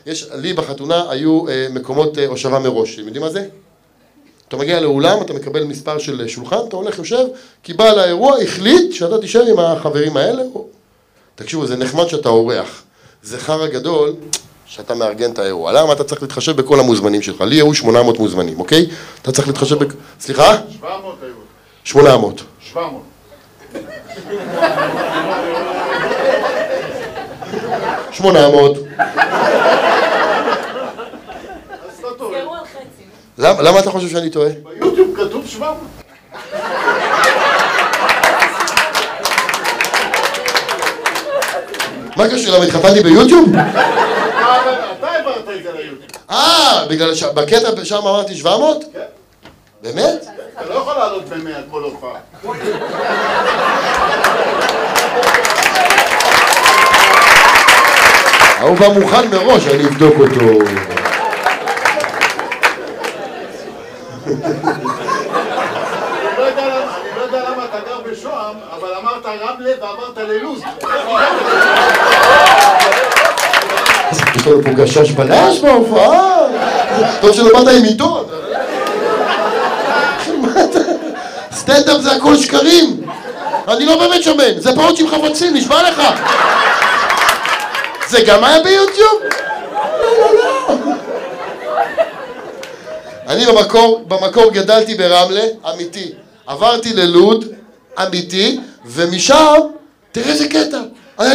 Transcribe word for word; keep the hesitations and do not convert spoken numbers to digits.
יש, לי בחתונה היו אה, מקומות אה, הושבה מראש, אתם יודעים מה זה? אתה מגיע לאולם, אתה מקבל מספר של שולחן, אתה הולך יושב, כי בעל האירוע החליט שאתה תישאר עם החברים האלה. או... תקשיבו, זה נחמד שאתה אורח. זה חרא גדול שאתה מארגן את האירוע. למה אתה צריך להתחשב בכל המוזמנים שלך? לי היו שמונה מאות מוזמנים, אוקיי? אתה צריך להתחשב ב... סליחה? שבע מאות היו. שמונה מאות. שבע מאות. שמונה מאות. למה, למה אתה חושב שאני טועה? ביוטיוב כתוב שבע מאות. מה קשור? למה התחתנתי ביוטיוב? אתה העברת את זה ליוטיוב. אה, בגלל שבקטע שם אמרתי שבע מאות? כן. באמת? אתה לא יכול לעלות במאה כל הופעה. הוא בא מוכן מראש, אני אבדוק אותו. אני לא יודע למה אתה גר בשוהם, אבל אמרת רמלה ועברת ללוז. יש לנו פה גשש בלש בהופעה. טוב שלא באת עם עיתון. סטנדאפ זה הכל שקרים. אני לא באמת שמן, זה פעות עם חבצים, נשמע לך. זה גם היה ביוטיוב? לא, לא, לא. אני במקור, במקור גדלתי ברמלה, אמיתי. עברתי ללוד, אמיתי, ומשם, תראה איזה קטע.